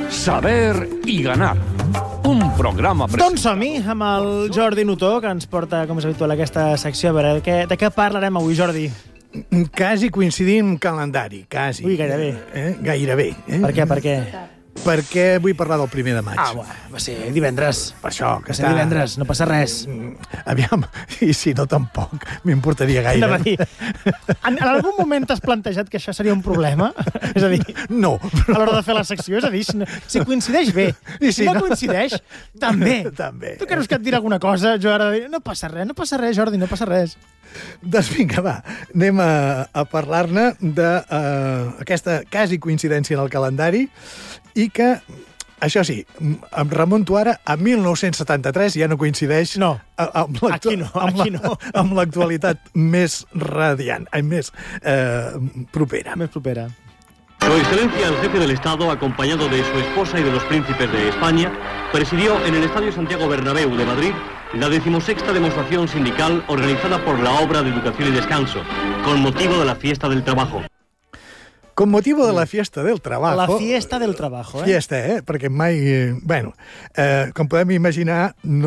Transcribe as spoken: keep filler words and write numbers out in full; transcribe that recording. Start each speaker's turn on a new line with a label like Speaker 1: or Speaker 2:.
Speaker 1: Saber y ganar. Un programa...
Speaker 2: Doncs som-hi amb el Jordi Notó, que ens porta, com és habitual, aquesta secció. A veure, de què, de què parlarem avui, Jordi?
Speaker 3: Quasi coincidim calendari, quasi.
Speaker 2: Ui, gairebé.
Speaker 3: Eh? Gairebé. Eh?
Speaker 2: Per què, per què?
Speaker 3: Perquè vull parlar del primer de maig.
Speaker 2: Ah, bueno, va ser divendres.
Speaker 3: Per això, que
Speaker 2: Va ser
Speaker 3: està...
Speaker 2: divendres, no passa res.
Speaker 3: Aviam, i si no tampoc, m'importaria gaire.
Speaker 2: Anava a dir, en, en algun moment t'has plantejat que això seria un problema? És a dir,
Speaker 3: No.
Speaker 2: a l'hora de fer la secció, és a dir, si, no, si coincideix bé,
Speaker 3: I
Speaker 2: si
Speaker 3: si
Speaker 2: no,
Speaker 3: no?
Speaker 2: coincideix, també.
Speaker 3: També.
Speaker 2: Tu creus que et dirà alguna cosa? Jo ara diré, no passa res, no passa res, Jordi, no passa res.
Speaker 3: Doncs vinga, va, anem a, a parlar-ne d'aquesta uh, quasi coincidència en el calendari i que, això sí, em remunto ara a mil nou-cents setanta-tres, ja no coincideix
Speaker 2: No,
Speaker 3: amb
Speaker 2: aquí no,
Speaker 3: amb
Speaker 2: aquí no.
Speaker 3: la- amb l'actualitat més radiant, ai, més eh, propera.
Speaker 2: Més propera.
Speaker 4: Su Excelencia, el jefe del Estado, acompañado de su esposa y de los príncipes de España, presidió en el Estadio Santiago Bernabéu de Madrid la decimosexta demostración sindical organizada por la Obra de Educación y Descanso, con motivo de la Fiesta del Trabajo.
Speaker 3: Con motivo de la fiesta del trabajo...
Speaker 2: La fiesta del trabajo, eh?
Speaker 3: Fiesta, eh? Perquè mai... Eh, bueno, eh, com podem imaginar, no